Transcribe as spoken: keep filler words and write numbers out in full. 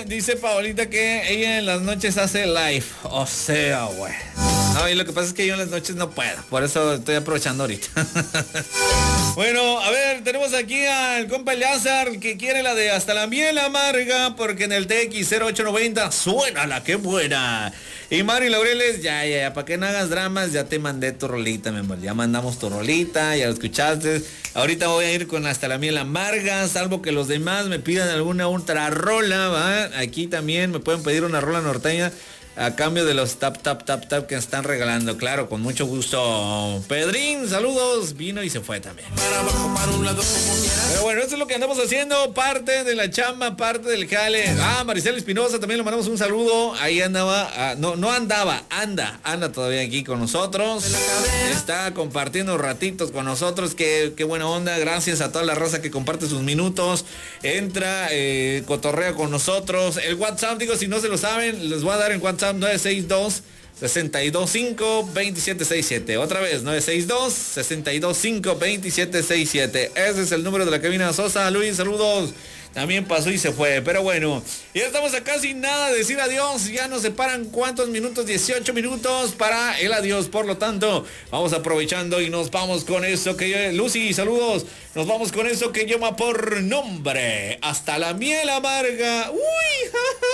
dice, dice Paolita que ella en las noches hace live. O sea, güey. No, y lo que pasa es que yo en las noches no puedo. Por eso estoy aprovechando ahorita. Bueno, a ver, tenemos aquí al compa Eleazar que quiere la de Hasta la miel amarga, porque en el T X cero ocho noventa suena la que buena. Y Mari Laureles, ya, ya, ya, para que no hagas dramas, ya te mandé tu rolita, mi amor. Ya mandamos tu rolita, ya lo escuchaste. Ahorita voy a ir con Hasta la miel amarga, salvo que los demás me pidan alguna ultra rola, ¿va? Aquí también me pueden pedir una rola norteña a cambio de los tap, tap, tap, tap que están regalando. Claro, con mucho gusto. Pedrín, saludos. Vino y se fue también. Pero bueno, esto es lo que andamos haciendo. Parte de la chamba, parte del jale. Ah, Maricela Espinosa, también le mandamos un saludo. Ahí andaba, ah, no, no andaba, anda, anda todavía aquí con nosotros. Está compartiendo ratitos con nosotros. Qué, qué buena onda. Gracias a toda la raza que comparte sus minutos. Entra, eh, cotorrea con nosotros. El WhatsApp, digo, si no se lo saben, les voy a dar en WhatsApp nueve seis dos, seis dos cinco, dos siete seis siete. Otra vez, nueve seis dos, seis dos cinco, dos siete seis siete. Ese es el número de la cabina. Sosa, Luis, saludos. También pasó y se fue, pero bueno, ya estamos acá sin nada, decir adiós. Ya nos separan cuántos minutos, dieciocho minutos para el adiós. Por lo tanto, vamos aprovechando y nos vamos con eso que... Lucy, saludos. Nos vamos con eso que llama por nombre Hasta la miel amarga. Uy,